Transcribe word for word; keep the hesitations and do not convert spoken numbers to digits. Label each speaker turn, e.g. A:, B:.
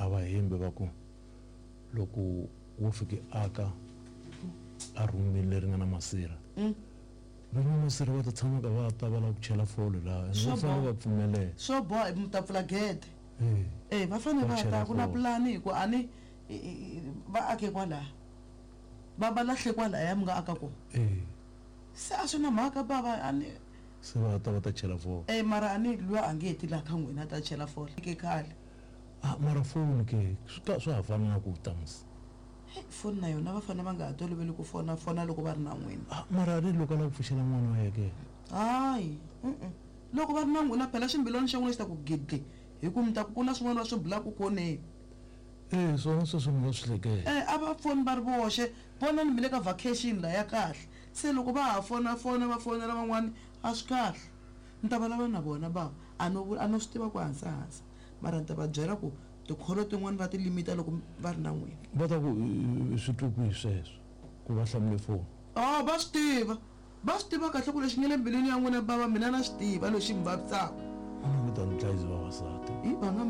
A: a va hembe va ku loko wo fike aka a rhumini leri nga na masirha lomu masirha va ta tshama ka va ta va la ku chela fole laha ene va fanele va pfumelela
B: swo boha mi ta pfula gede eh va fanele va ta ku na pulani hi ku a ni va ake kwala va va lahle kwala ya mi nga aka ko
A: eh
B: se a swi na mhaka bava a ni
A: se va ta va ta chela fole
B: eh mara a ni luya a nge heti laha ka n'wina ta chela fole ke khale
A: ah mara foni ke swi hafana na ku tamusi
B: foni na yona va fanele va nga ha toloveli ku fona fona loko va ri na n'wina
A: ah mara ri loko la ku pfuxela n'wana wa yeke
B: hayi loko va ri na n'wina phela ximbilwana xa n'wina xi ta ku gidli hi ku mi ta ku na swin'wana va swi bulaku koneni
A: eh swona sweswo mi nga swi hlekela
B: eh a va foni va ri voxe vona ni mi le ka vacation la ya kahle se loko va ha fona fona va fonela van'wani a swi kahle ni ta vulavula na vona ba a no a no swi tiva ku hansi hansi mara ni ta va byela ku tikholo tin'wani va ti limita loko va ri na n'wina
A: va ta ku swi twi kwihi sweswo ku va hlamule foni
B: ah va swi tiva va swi tiva kahle ku lexi nge le mbilwini ya n'wina bava mina na swi tiva lexi mi vavisaka
A: a ni ku ta ni dlayizi vavasati
B: i va nga